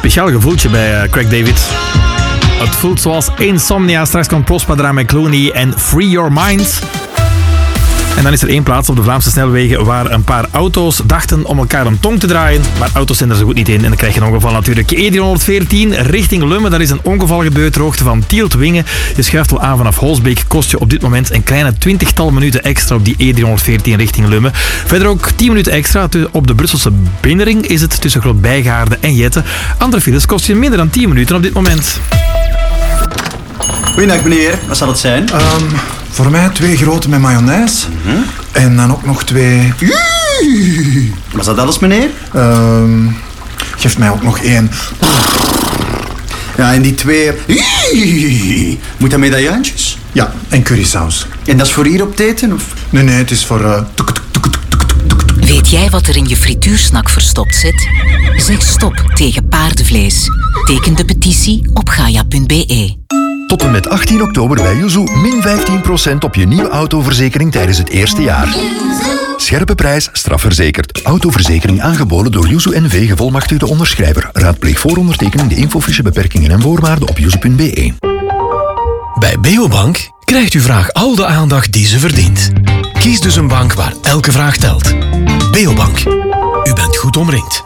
speciaal gevoeltje bij Craig David. Het voelt zoals Insomnia. Straks komt Prospa eraan met Clooney en Free Your Mind. En dan is er één plaats op de Vlaamse snelwegen waar een paar auto's dachten om elkaar een tong te draaien. Maar auto's zijn er zo goed niet in en dan krijg je een ongeval natuurlijk. E314 richting Lummen. Daar is een ongeval gebeurd ter hoogte van Tielt-Wingen. Je schuift al aan vanaf Holsbeek. Kost je op dit moment een kleine 20-tal minuten extra op die E314 richting Lummen. Verder ook 10 minuten extra op de Brusselse binnenring is het tussen Groot-Bijgaarde en Jette. Andere files kost je minder dan 10 minuten op dit moment. Goeiedag meneer, wat zal het zijn? Voor mij 2 grote met mayonaise. En dan ook nog 2... Was dat alles meneer? Geef mij ook nog 1. Ja, en die 2... Moet dat medaillantjes? Ja, en currysaus. En dat is voor hier op het eten, of? Nee, het is voor... Weet jij wat er in je frituursnak verstopt zit? Zeg stop tegen paardenvlees. Teken de petitie op gaia.be. Tot en met 18 oktober bij Yuzu min 15% op je nieuwe autoverzekering tijdens het eerste jaar. Scherpe prijs, strafverzekerd. Autoverzekering aangeboden door Yuzu NV, gevolmachtigde onderschrijver. Raadpleeg voor ondertekening de infofiche beperkingen en voorwaarden op yuzu.be. Bij Beobank krijgt uw vraag al de aandacht die ze verdient. Kies dus een bank waar elke vraag telt. Beobank. U bent goed omringd.